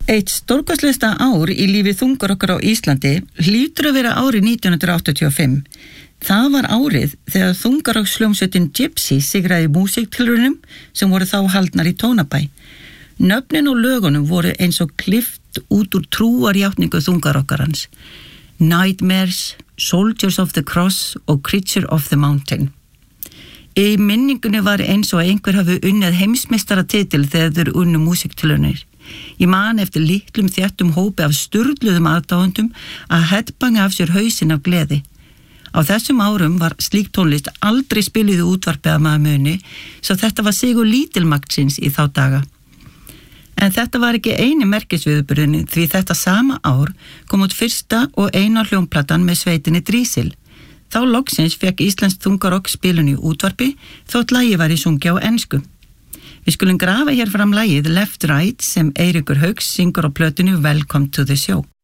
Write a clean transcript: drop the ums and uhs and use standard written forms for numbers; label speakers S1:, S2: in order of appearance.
S1: Eitt stórkostlegasta ár í lífi þungarokkar á Íslandi hlýtur að vera árið 1985. Það var árið þegar þungarokkshljómsveitin Gypsy sigraði músíktilraunum sem voru þá haldnar í Tónabæ. Nöfnin og lögunum voru eins og klippt út úr trúarjátningu þungarokkarans. Nightmares, Soldiers of the Cross og Creature of the Mountain. Í minningunni var eins og einhver hafi unnið heimsmeistaratitil þegar þeir unnu músíktilraunir. Ég man eftir litlum þéttum hópi af sturluðum aðdáendum að headbanga af sér hausinn af gleði. Á þessum árum var slík tónlist aldrei spiluð í útvarpi að maður muni, svo þetta var sigur lítilmagnsins í þá daga. En þetta var ekki eini merkisviðburðin, því þetta sama ár kom út fyrsta og eina hljómplatan með sveitinni Drísil. Þá loksins fekk íslenskt þungarokk spilun í útvarpi þótt lagið var í sungja á ensku. Við skulum grafa hér fram lagið Left Right sem Eiríkur Hauks syngur á plötinu Welcome to the Show.